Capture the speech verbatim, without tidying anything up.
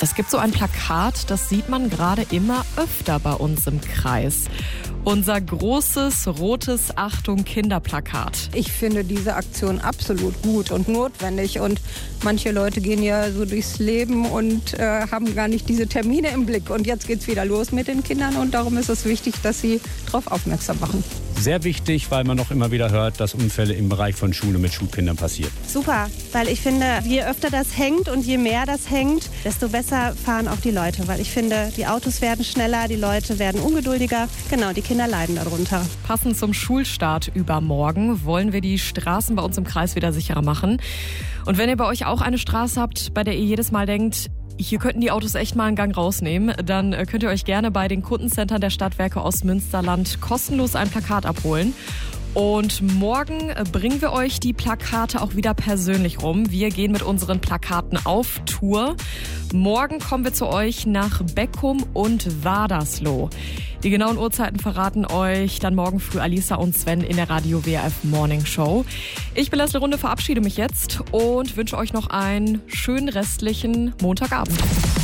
Es gibt so ein Plakat, das sieht man gerade immer öfter bei uns im Kreis. Unser großes, rotes Achtung-Kinder-Plakat. Ich finde diese Aktion absolut gut und notwendig. Und manche Leute gehen ja so durchs Leben und äh, haben gar nicht diese Termine im Blick. Und jetzt geht's wieder los mit den Kindern und darum ist es wichtig, dass sie darauf aufmerksam machen. Sehr wichtig, weil man noch immer wieder hört, dass Unfälle im Bereich von Schule mit Schulkindern passieren. Super, weil ich finde, je öfter das hängt und je mehr das hängt, desto besser fahren auch die Leute. Weil ich finde, die Autos werden schneller, die Leute werden ungeduldiger. Genau, die Kinder leiden darunter. Passend zum Schulstart übermorgen wollen wir die Straßen bei uns im Kreis wieder sicherer machen. Und wenn ihr bei euch auch eine Straße habt, bei der ihr jedes Mal denkt, hier könnten die Autos echt mal einen Gang rausnehmen, dann könnt ihr euch gerne bei den Kundencentern der Stadtwerke Ostmünsterland kostenlos ein Plakat abholen. Und morgen bringen wir euch die Plakate auch wieder persönlich rum. Wir gehen mit unseren Plakaten auf Tour. Morgen kommen wir zu euch nach Beckum und Wadersloh. Die genauen Uhrzeiten verraten euch dann morgen früh Alisa und Sven in der Radio W R F Morning Show. Ich bin Leslie Runde, verabschiede mich jetzt und wünsche euch noch einen schönen restlichen Montagabend.